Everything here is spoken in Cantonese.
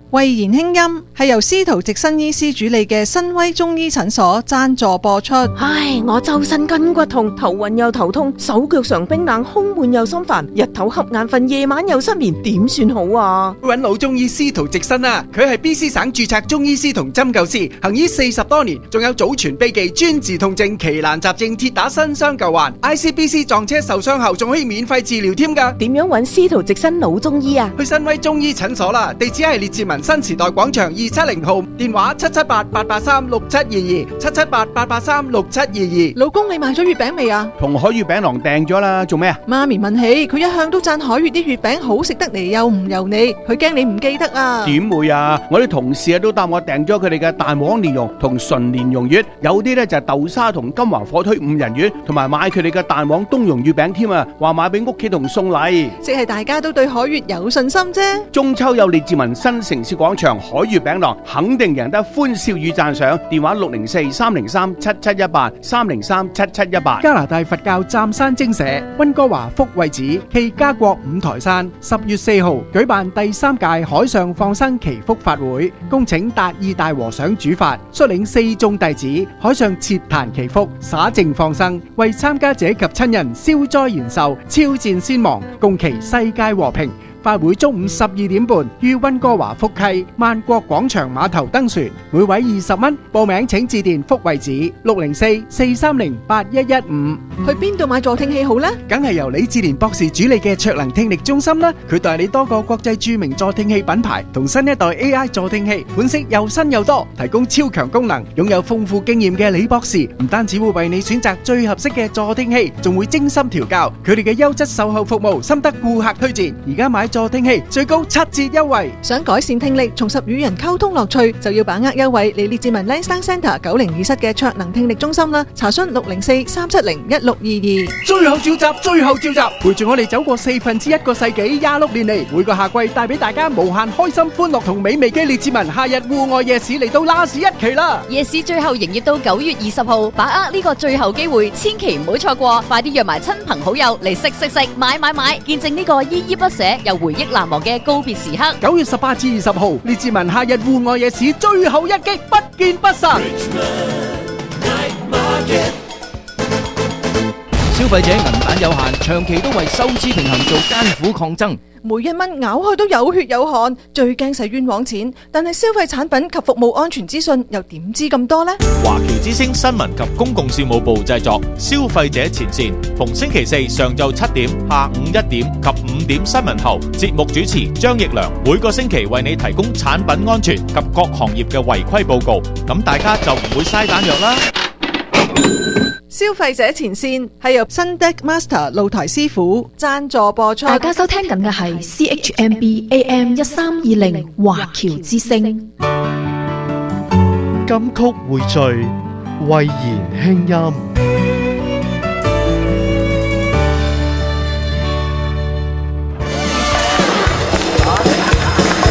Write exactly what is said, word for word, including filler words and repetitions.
慧言輕音係由司徒直新醫師主理嘅新威中醫診所贊助播出。 唉，我周身筋骨痛，頭暈又頭痛，手腳常冰冷，胸悶又心煩，日頭瞌眼瞓，夜晚又失眠，點算好啊？ 搵老中醫司徒直新啊，佢係 B C 省註冊中醫師同針灸師，行醫四十多年，仲有祖傳秘技專治痛症、奇難雜症、鐵打新傷舊患 ，I C B C 撞車受傷後仲可以免費治療添㗎。 點樣搵司徒直新老中醫啊？ 去新威中醫診所啦，地址係列治文新時代廣場二七零號，電話七七八八八三六七二二，七七八八八三六七二二。 老公，你買咗月餅未啊？ 同海月餅郎訂咗啦，做咩啊？ 媽咪問起，佢一向都讚海月啲月餅好食得嚟又唔油膩，佢驚你唔記得啊。 點會啊？我啲同事啊都答我訂咗佢哋嘅蛋黃蓮蓉同純蓮蓉月，有啲咧就係豆沙同金華火腿五仁月，同埋買佢哋嘅蛋黃冬蓉月餅添啊，話買俾屋企同送禮。 即係大家都對海月有信心啫。 中秋有列治文新城市廣場海月餅郎，肯定贏得歡笑與讚賞。電話六零四三零三七七一八三零三七七一八。 加拿大佛教湛山精舍溫哥華福慧寺暨加國五台山十月四號舉辦第三屆海上放生祈福法會，恭請達義大和尚主法，率領四眾弟子海上設壇祈福，灑淨放生，為參加者及親人消災延壽、超戰先亡，共祈世界和平。法會中午十二點半於溫哥華福溪萬國廣場碼頭登船，每位二十蚊。報名請致電福慧寺六零四四三零八一一五。 去邊度買助聽器好呢？ 梗係由李志蓮博士主理嘅卓能聽力中心啦，佢代理多個國際著名助聽器品牌同新一代 A I 助聽器，款式又新又多，提供超強功能。擁有豐富經驗嘅李博士唔單止會為你選擇最合適嘅助聽器，仲會精心調教。佢哋嘅優質售後服務深得顧客推薦。而家買助聽器最高七折優惠。 想改善聽力，重拾與人溝通樂趣，就要把握優惠嚟列治文 Lansdowne Centre 九零二室嘅卓能聽力中心啦。查詢六零四三七零一六二二。 最後召集，最後召集，陪住我哋走過四分之一個世紀，廿六年嚟，每個夏季帶俾大家無限開心、歡樂同美味嘅列治文夏日戶外夜市嚟到last一期啦！ 夜市最後營業到九月二十號，把握呢個最後機會，千祈唔好錯過，快啲約埋親朋好友嚟食食食、買買買，見證呢個依依不捨又回憶難忘嘅告別時刻。 九月十八至二十號，列治文夏日戶外夜市最後一擊，不見不散。 消費者銀彈有限，長期都為收支平衡做艱苦抗爭。 每一蚊咬開都有血有汗，最驚使冤枉錢。但係消費產品及服務安全資訊又點知咁多呢？ 華僑之聲新聞及公共事務部製作，消費者前線，逢星期四上晝七點、下午一點及五點新聞後，節目主持張奕良每個星期為你提供產品安全及各行業嘅違規報告，咁大家就唔會嘥彈藥啦。 消費者前線係由新 Deck Master 露台師傅贊助播出。 大家收聽緊嘅係 C H M B A M 一三二零華僑之聲。 金曲匯聚，慧言輕音。